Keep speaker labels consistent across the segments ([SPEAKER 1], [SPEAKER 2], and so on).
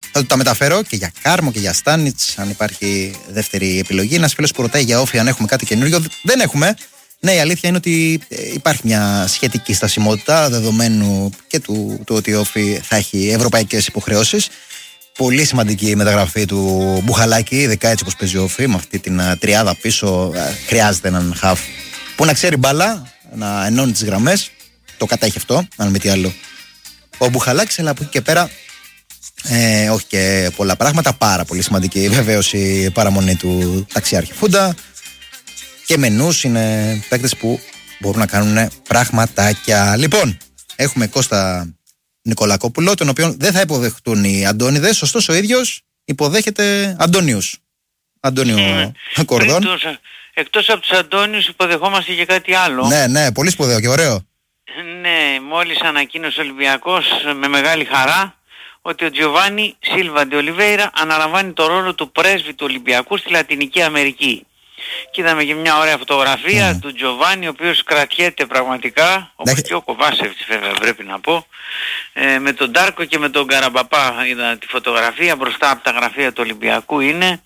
[SPEAKER 1] Θα τα μεταφέρω και για Κάρμο και για Στάνιτς, αν υπάρχει δεύτερη επιλογή. Ένας φίλος που ρωτάει για Όφη αν έχουμε κάτι καινούριο. Δεν έχουμε. Ναι, η αλήθεια είναι ότι υπάρχει μια σχετική στασιμότητα δεδομένου και του ότι η Όφη θα έχει ευρωπαϊκές υποχρεώσεις. Πολύ σημαντική η μεταγραφή του Μπουχαλάκη, ειδικά έτσι όπως παίζει ο Όφη, με αυτή την τριάδα πίσω. Χρειάζεται έναν χαφ που να ξέρει μπάλα, να ενώνει τις γραμμές. Το κατέχει αυτό, αν μη τι άλλο. Ο Μπουχαλάκης, αλλά από εκεί και πέρα. Όχι και πολλά πράγματα. Πάρα πολύ σημαντική βεβαίως η παραμονή του ταξιάρχη Φούντα. Και με νους είναι παίκτες που μπορούν να κάνουν πραγματάκια. Λοιπόν, έχουμε Κώστα Νικολακόπουλο, τον οποίο δεν θα υποδεχτούν οι Αντώνιδες. Ωστόσο ο ίδιος υποδέχεται Αντώνιους. Αντώνιο Κορδόν.
[SPEAKER 2] Εκτός από τους Αντώνιους υποδεχόμαστε και κάτι άλλο.
[SPEAKER 1] Ναι, πολύ σπουδαίο και ωραίο.
[SPEAKER 2] Ναι, μόλις ανακοίνωσε ο Ολυμπιακός με μεγάλη χαρά ότι ο Τζιοβάνι Σίλβα ντε Ολιβέιρα αναλαμβάνει το ρόλο του πρέσβη του Ολυμπιακού στη Λατινική Αμερική. Και είδαμε και μια ωραία φωτογραφία του Τζιοβάνι, ο οποίος κρατιέται πραγματικά, όπως και ο Κοβάσεβιτς βέβαια πρέπει να πω, με τον Ντάρκο και με τον Καραμπαπά. Είδα τη φωτογραφία μπροστά από τα γραφεία του Ολυμπιακού είναι.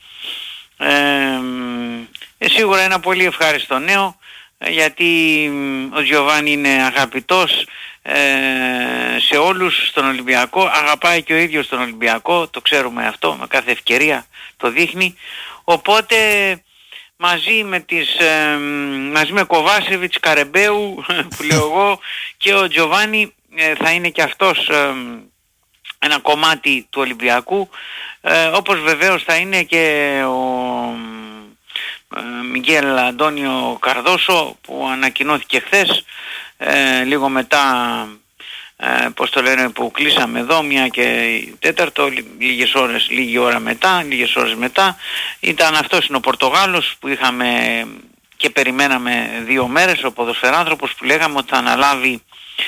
[SPEAKER 2] Σίγουρα ένα πολύ ευχάριστο νέο, γιατί ο Τζιοβάνι είναι αγαπητός σε όλους στον Ολυμπιακό, αγαπάει και ο ίδιος τον Ολυμπιακό, το ξέρουμε αυτό, με κάθε ευκαιρία το δείχνει. Οπότε μαζί με Κοβάσεβιτς, Καρεμπέου που λέω εγώ, και ο Τζιοβάνι θα είναι και αυτός ένα κομμάτι του Ολυμπιακού, όπως βεβαίως θα είναι και ο Μιγγέλ Αντώνιο Καρδόσο, που ανακοινώθηκε χθες λίγο μετά, πώς το λένε, που κλείσαμε εδώ 1:04, λίγες ώρες μετά ήταν αυτός, είναι ο Πορτογάλος που είχαμε και περιμέναμε 2 μέρες, ο ποδοσφαιράνθρωπος που λέγαμε ότι θα αναλάβει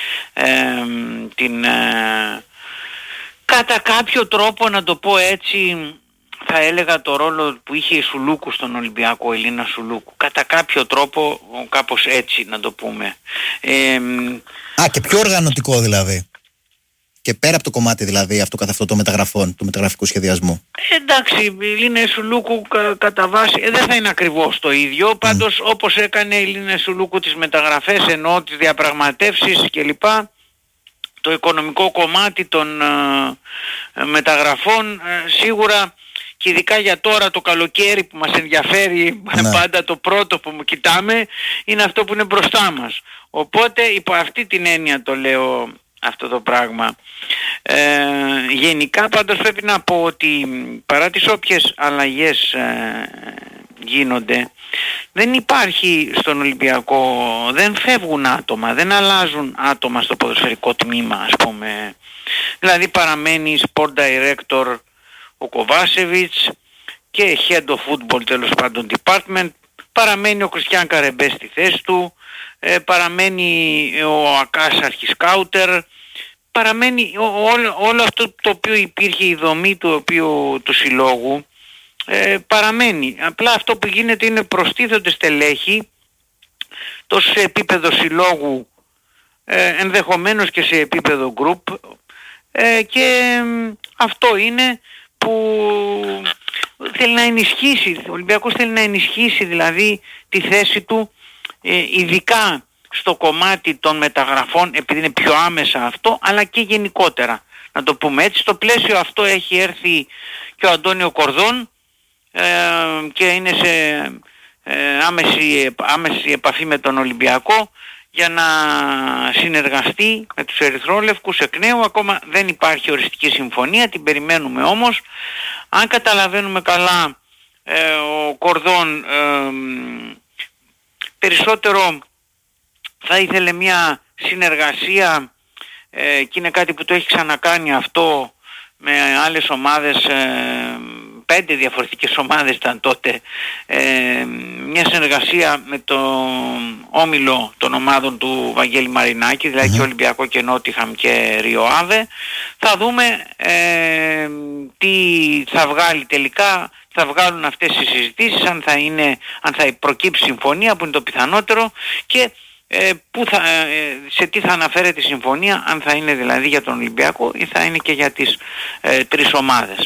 [SPEAKER 2] κατά κάποιο τρόπο, να το πω έτσι, θα έλεγα το ρόλο που είχε η Σουλούκου στον Ολυμπιακό, η Ελίνα Σουλούκου. Κατά κάποιο τρόπο, κάπως έτσι να το πούμε.
[SPEAKER 1] Και πιο οργανωτικό δηλαδή. Και πέρα από το κομμάτι δηλαδή αυτό καθ' αυτό των μεταγραφών, του μεταγραφικού σχεδιασμού.
[SPEAKER 2] Εντάξει, η Ελίνα Σουλούκου κατά βάση δεν θα είναι ακριβώς το ίδιο. Πάντως όπως έκανε η Ελίνα Σουλούκου τις μεταγραφές, εννοώ τις διαπραγματεύσεις κλπ. Το οικονομικό κομμάτι των μεταγραφών σίγουρα, και ειδικά για τώρα το καλοκαίρι που μας ενδιαφέρει, πάντα το πρώτο που κοιτάμε είναι αυτό που είναι μπροστά μας. Οπότε υπό αυτή την έννοια το λέω αυτό το πράγμα. Γενικά πάντως πρέπει να πω ότι παρά τις όποιες αλλαγές γίνονται, δεν υπάρχει στον Ολυμπιακό, δεν φεύγουν άτομα, δεν αλλάζουν άτομα στο ποδοσφαιρικό τμήμα, ας πούμε. Δηλαδή παραμένει sport director ο Κοβάσεβιτς και head of football, τέλος πάντων department, παραμένει ο Κριστιαν Καρεμπέ στη θέση του, παραμένει ο Ακάς αρχισκάουτερ, παραμένει όλο αυτό το οποίο υπήρχε, η δομή του συλλόγου παραμένει. Απλά αυτό που γίνεται είναι προστίθονται στελέχη τόσο σε επίπεδο συλλόγου, ενδεχομένως και σε επίπεδο group, και αυτό είναι που θέλει να ενισχύσει, ο Ολυμπιακός θέλει να ενισχύσει δηλαδή τη θέση του, ειδικά στο κομμάτι των μεταγραφών, επειδή είναι πιο άμεσα αυτό, αλλά και γενικότερα, να το πούμε έτσι. Στο πλαίσιο αυτό έχει έρθει και ο Αντώνιο Κορδόν και είναι σε άμεση επαφή με τον Ολυμπιακό για να συνεργαστεί με τους ερυθρόλευκους εκ νέου. Ακόμα δεν υπάρχει οριστική συμφωνία, την περιμένουμε όμως. Αν καταλαβαίνουμε καλά, ο Κορδόν περισσότερο θα ήθελε μια συνεργασία, και είναι κάτι που το έχει ξανακάνει αυτό με άλλες ομάδες, 5 διαφορετικές ομάδες ήταν τότε, μια συνεργασία με το όμιλο των ομάδων του Βαγγέλη Μαρινάκη, δηλαδή και Ολυμπιακό και Νότιχαμ και Ρίο Άβε. Θα δούμε τι θα βγάλει τελικά, θα βγάλουν αυτές οι συζητήσεις, αν θα προκύψει συμφωνία, που είναι το πιθανότερο, και σε τι θα αναφέρεται η συμφωνία, αν θα είναι δηλαδή για τον Ολυμπιακό ή θα είναι και για τις 3 ομάδες.